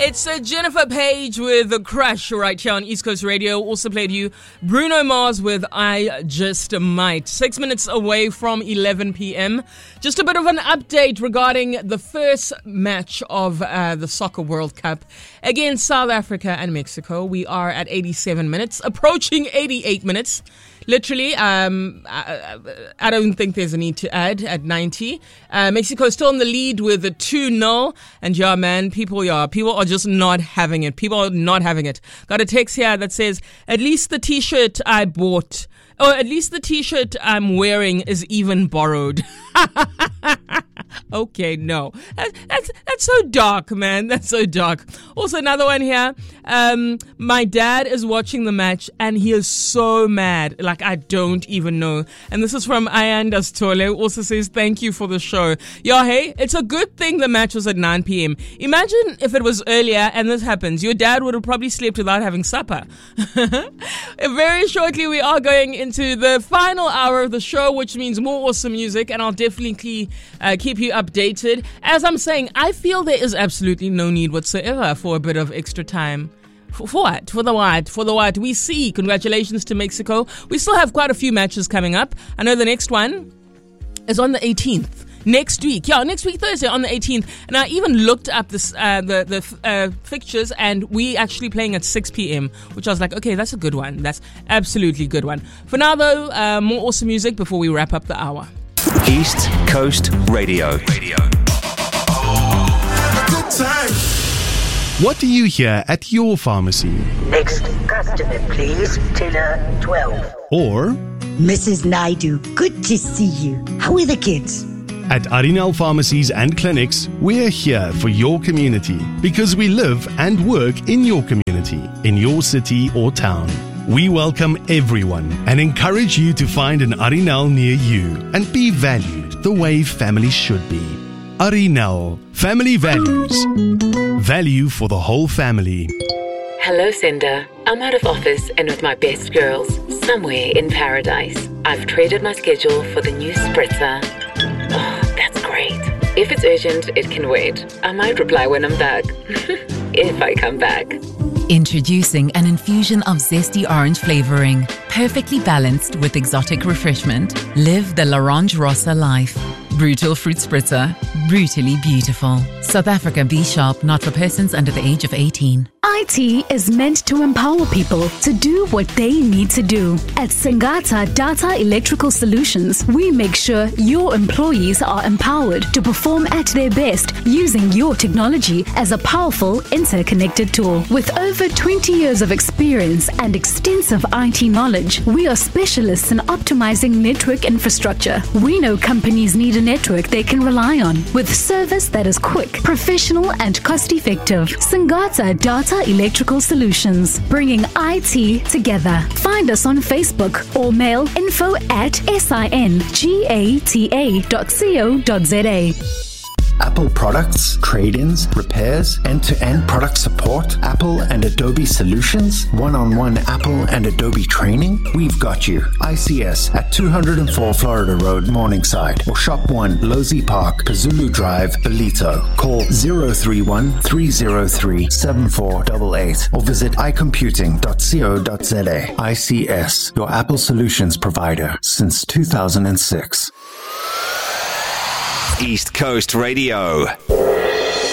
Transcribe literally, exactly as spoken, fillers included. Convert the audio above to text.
It's uh, Jennifer Page with The Crush right here on East Coast Radio. Also played you Bruno Mars with I Just Might. Six minutes away from eleven p.m. Just a bit of an update regarding the first match of uh, the Soccer World Cup against South Africa and Mexico. We are at eighty-seven minutes, approaching eighty-eight minutes. Literally, um, I, I don't think there's a need to add at ninety. Uh, Mexico still in the lead with a two nil. And yeah, man, people, yeah, people are just not having it. People are not having it. Got a text here that says, at least the t-shirt I bought, or at least the t-shirt I'm wearing is even borrowed. Okay, no. That's, that's that's so dark, man. That's so dark. Also, another one here. Um, my dad is watching the match and he is so mad. Like, I don't even know. And this is from Ayandas Tole. Also says, thank you for the show. Yeah, hey, it's a good thing the match was at nine p.m. Imagine if it was earlier and this happens. Your dad would have probably slept without having supper. Very shortly, we are going into the final hour of the show, which means more awesome music. And I'll definitely uh, keep you updated. As I'm saying, I feel there is absolutely no need whatsoever for a bit of extra time. For, for what? For the what? For the what? We see. Congratulations to Mexico. We still have quite a few matches coming up. I know the next one is on the eighteenth. Next week. Yeah, next week, Thursday on the eighteenth. And I even looked up this uh, the, the uh, fixtures and we actually playing at six p.m, which I was like, okay, that's a good one. That's absolutely good one. For now, though, uh, more awesome music before we wrap up the hour. East Coast Radio. Radio. Good time. What do you hear at your pharmacy? Next customer, please. Tiller twelve. Or, Missus Naidu, good to see you. How are the kids? at Arinal Pharmacies and Clinics, we're here for your community because we live and work in your community, in your city or town. We welcome everyone and encourage you to find an Arinal near you and be valued the way family should be. Arinal, family values. Value for the whole family. Hello, Sender. I'm out of office and with my best girls, somewhere in paradise. I've traded my schedule for the new spritzer. Oh, that's great. If it's urgent, it can wait. I might reply when I'm back. If I come back. Introducing an infusion of zesty orange flavoring, perfectly balanced with exotic refreshment. Live the L'Orange Rossa life. Brutal fruit spritzer, brutally beautiful. South Africa B Sharp, not for persons under the age of eighteen. I T is meant to empower people to do what they need to do. At Singata Data Electrical Solutions, we make sure your employees are empowered to perform at their best using your technology as a powerful interconnected tool. With over twenty years of experience and extensive I T knowledge, we are specialists in optimizing network infrastructure. We know companies need a network they can rely on with service that is quick, professional, and cost-effective. Singata Data Electrical Solutions, bringing I T together. Find us on Facebook or mail info at singata dot co dot za. Apple products, trade-ins, repairs, end-to-end product support, Apple and Adobe solutions, one-on-one Apple and Adobe training. We've got you. I C S at two oh four Florida Road, Morningside, or Shop one, Losey Park, Pazulu Drive, Belito. Call zero three one, three zero three, seven four eight eight or visit i computing dot co dot za. I C S, your Apple solutions provider since two thousand six. East Coast Radio.